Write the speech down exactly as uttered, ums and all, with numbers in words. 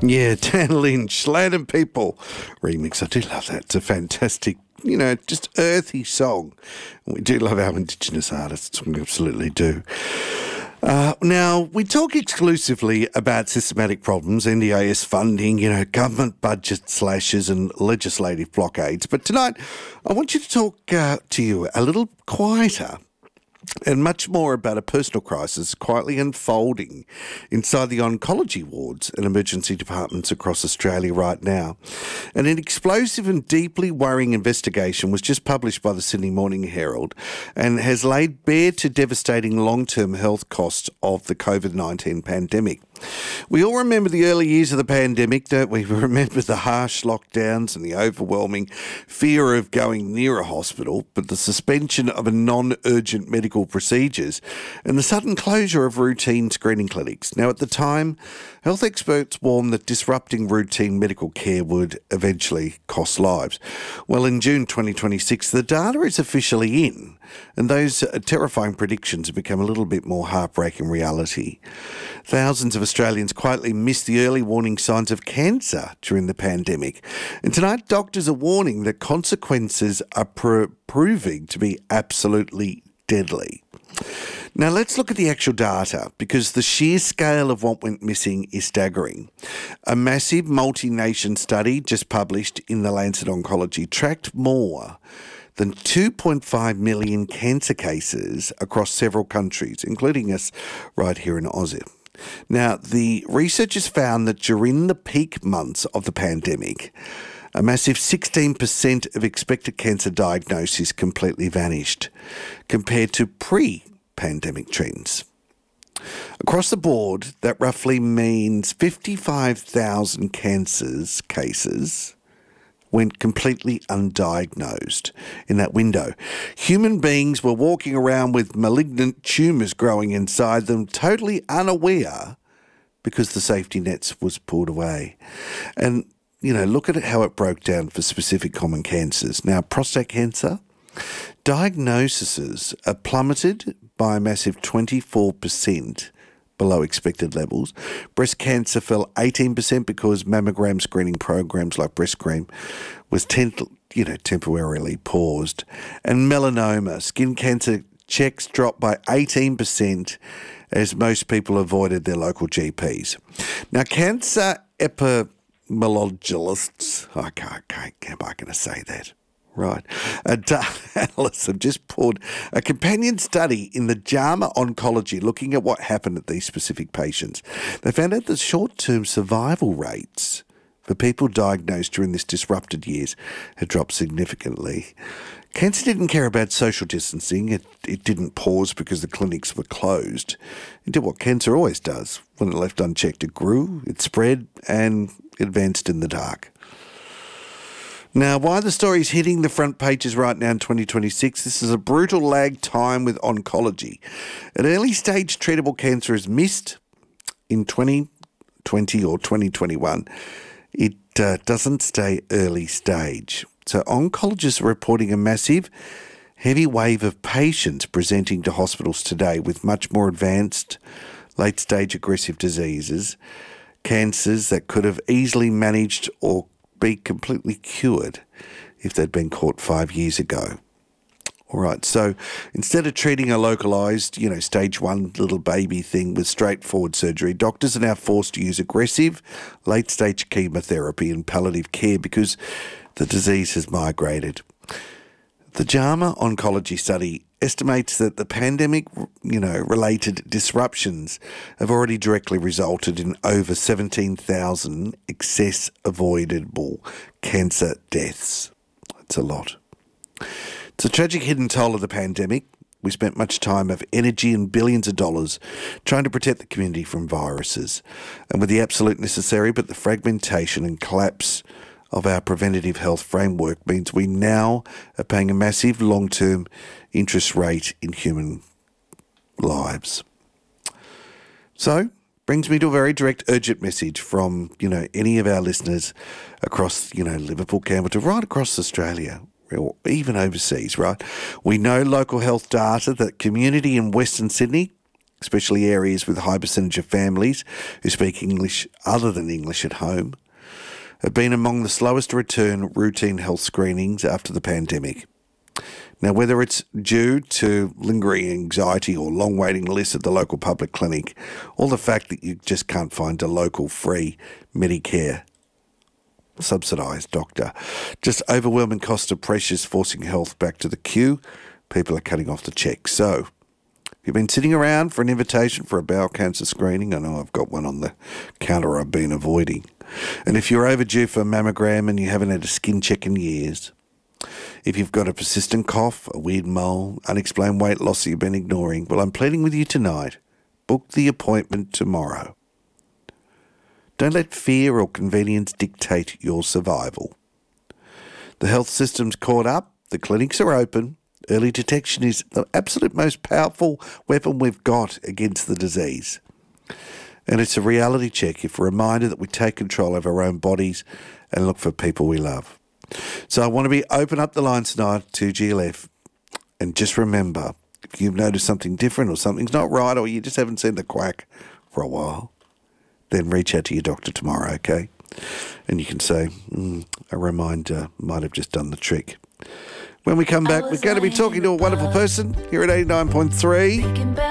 Yeah, Dan Lynch, Land and People remix. I do love that. It's a fantastic, you know, just earthy song. We do love our Indigenous artists. We absolutely do. Uh, now, we talk exclusively about systematic problems, N D I S funding, you know, government budget slashes and legislative blockades. But tonight, I want you to talk uh, to you a little quieter and much more about a personal crisis quietly unfolding inside the oncology wards and emergency departments across Australia right now. And an explosive and deeply worrying investigation was just published by the Sydney Morning Herald and has laid bare to devastating long-term health costs of the COVID nineteen pandemic. We all remember the early years of the pandemic, don't we? We remember the harsh lockdowns and the overwhelming fear of going near a hospital, but the suspension of a non-urgent medical procedures and the sudden closure of routine screening clinics. Now, at the time, health experts warned that disrupting routine medical care would eventually cost lives. Well, in June twenty twenty-six, the data is officially in, and those terrifying predictions have become a little bit more heartbreaking reality. Thousands of Australians quietly missed the early warning signs of cancer during the pandemic. And tonight, doctors are warning that consequences are pr- proving to be absolutely deadly. Now, let's look at the actual data, because the sheer scale of what went missing is staggering. A massive multi-nation study just published in the Lancet Oncology tracked more than two point five million cancer cases across several countries, including us right here in Aussie. Now, the researchers found that during the peak months of the pandemic, a massive sixteen percent of expected cancer diagnoses completely vanished compared to pre-pandemic trends. Across the board, that roughly means fifty-five thousand cancers cases went completely undiagnosed in that window. Human beings were walking around with malignant tumours growing inside them, totally unaware because the safety nets was pulled away. And, you know, look at how it broke down for specific common cancers. Now, prostate cancer, diagnoses are plummeted by a massive twenty-four percent below expected levels. Breast cancer fell eighteen percent because mammogram screening programs like breast cream was ten, you know, temporarily paused. And melanoma, skin cancer checks dropped by eighteen percent as most people avoided their local G Ps. Now, cancer epidemiologists, I can't, can't, am I going to say that? Right. Uh, analysts have just pulled a companion study in the JAMA Oncology looking at what happened at these specific patients. They found out that short-term survival rates for people diagnosed during this disrupted years had dropped significantly. Cancer didn't care about social distancing. It, it didn't pause because the clinics were closed. It did what cancer always does. When it left unchecked, it grew, it spread, and it advanced in the dark. Now, why the story's hitting the front pages right now in twenty twenty-six, this is a brutal lag time with oncology. An early-stage treatable cancer is missed in twenty twenty or twenty twenty-one. It uh, doesn't stay early stage. So oncologists are reporting a massive, heavy wave of patients presenting to hospitals today with much more advanced, late-stage aggressive diseases, cancers that could have easily managed or be completely cured if they'd been caught five years ago. All right, so instead of treating a localised, you know, stage one little baby thing with straightforward surgery, doctors are now forced to use aggressive, late-stage chemotherapy and palliative care because the disease has migrated. The JAMA Oncology study estimates that the pandemic, you know, related disruptions have already directly resulted in over seventeen thousand excess avoidable cancer deaths. That's a lot. It's a tragic hidden toll of the pandemic. We spent much time of energy and billions of dollars trying to protect the community from viruses. And with the absolute necessary, but the fragmentation and collapse of our preventative health framework means we now are paying a massive long-term interest rate in human lives. So, brings me to a very direct, urgent message from, you know, any of our listeners across, you know, Liverpool, Campbelltown, right across Australia, or even overseas, right? We know local health data that community in Western Sydney especially areas with a high percentage of families who speak English other than English at home, have been among the slowest to return routine health screenings after the pandemic. Now, whether it's due to lingering anxiety or long waiting lists at the local public clinic, or the fact that you just can't find a local free Medicare subsidised doctor, just overwhelming cost of pressures forcing health back to the queue, people are cutting off the check. So, if you've been sitting around for an invitation for a bowel cancer screening, I know I've got one on the counter I've been avoiding. And if you're overdue for a mammogram and you haven't had a skin check in years, if you've got a persistent cough, a weird mole, unexplained weight loss that you've been ignoring, well, I'm pleading with you tonight. Book the appointment tomorrow. Don't let fear or convenience dictate your survival. The health system's caught up, the clinics are open, early detection is the absolute most powerful weapon we've got against the disease. And it's a reality check, if a reminder that we take control of our own bodies and look for people we love. So I want to be open up the lines tonight to G L F, and just remember, if you've noticed something different or something's not right or you just haven't seen the quack for a while, then reach out to your doctor tomorrow, okay? And you can say, mm, a reminder might have just done the trick. When we come back, we're going to be talking to a wonderful person here at eighty-nine point three.